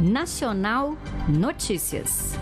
Nacional Notícias.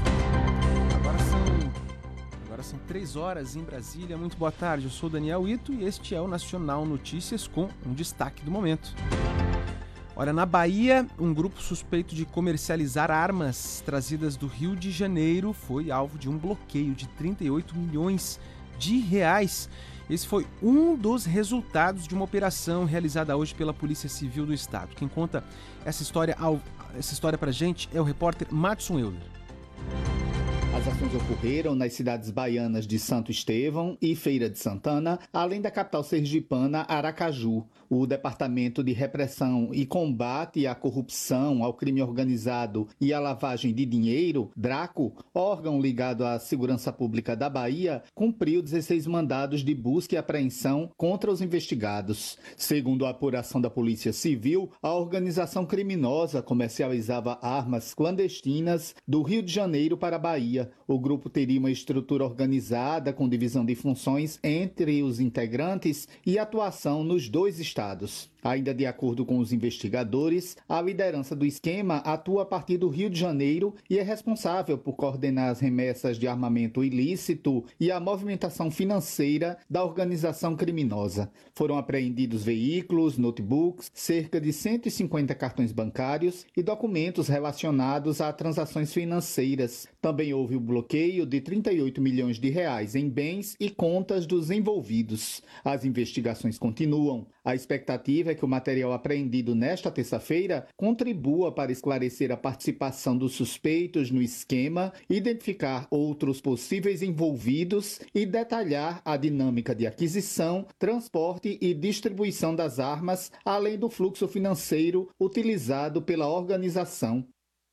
Agora são 3 horas em Brasília. Muito boa tarde, eu sou Daniel Ito e este é o Nacional Notícias com um destaque do momento. Olha, na Bahia, um grupo suspeito de comercializar armas trazidas do Rio de Janeiro foi alvo de um bloqueio de 38 milhões de reais. Esse foi um dos resultados de uma operação realizada hoje pela Polícia Civil do Estado. Quem conta essa história pra gente é o repórter Madison Euler. As ações ocorreram nas cidades baianas de Santo Estevão e Feira de Santana, além da capital sergipana, Aracaju. O Departamento de Repressão e Combate à Corrupção, ao Crime Organizado e à Lavagem de Dinheiro, DRACO, órgão ligado à Segurança Pública da Bahia, cumpriu 16 mandados de busca e apreensão contra os investigados. Segundo a apuração da Polícia Civil, a organização criminosa comercializava armas clandestinas do Rio de Janeiro para a Bahia. O grupo teria uma estrutura organizada com divisão de funções entre os integrantes e atuação nos 2 estados. Ainda de acordo com os investigadores, a liderança do esquema atua a partir do Rio de Janeiro e é responsável por coordenar as remessas de armamento ilícito e a movimentação financeira da organização criminosa. Foram apreendidos veículos, notebooks, cerca de 150 cartões bancários e documentos relacionados a transações financeiras. Também houve o bloqueio de 38 milhões de reais em bens e contas dos envolvidos. As investigações continuam. A expectativa é que o material apreendido nesta terça-feira contribua para esclarecer a participação dos suspeitos no esquema, identificar outros possíveis envolvidos e detalhar a dinâmica de aquisição, transporte e distribuição das armas, além do fluxo financeiro utilizado pela organização.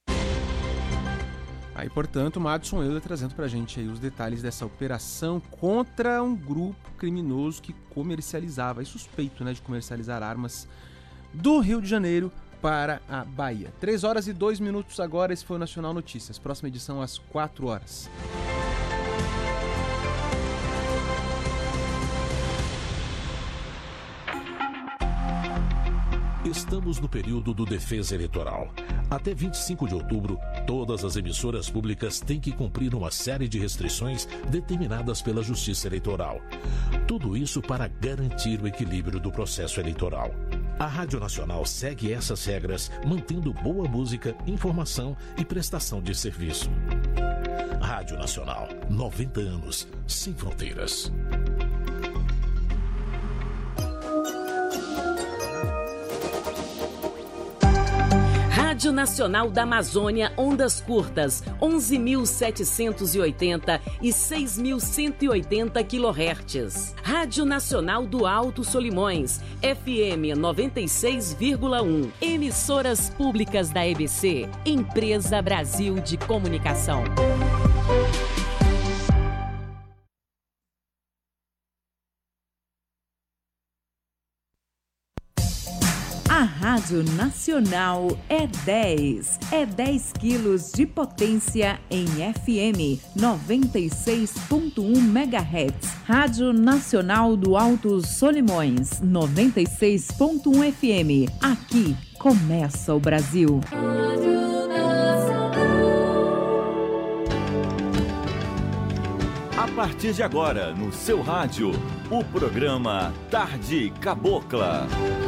Aí, portanto, o Madison Euler trazendo pra gente aí os detalhes dessa operação contra um grupo criminoso que comercializava, e suspeito, de comercializar armas do Rio de Janeiro para a Bahia. 3 horas e 2 minutos agora, esse foi o Nacional Notícias. Próxima edição às 4 horas. Estamos no período do Defesa Eleitoral. Até 25 de outubro, todas as emissoras públicas têm que cumprir uma série de restrições determinadas pela Justiça Eleitoral. Tudo isso para garantir o equilíbrio do processo eleitoral. A Rádio Nacional segue essas regras, mantendo boa música, informação e prestação de serviço. Rádio Nacional, 90 anos, sem fronteiras. Rádio Nacional da Amazônia, ondas curtas, 11.780 e 6.180 kHz. Rádio Nacional do Alto Solimões, FM 96,1. Emissoras públicas da EBC, Empresa Brasil de Comunicação. A Rádio Nacional é 10. É 10 quilos de potência em FM 96.1 MHz. Rádio Nacional do Alto Solimões, 96.1 FM. Aqui começa o Brasil. A partir de agora, no seu rádio, o programa Tarde Cabocla.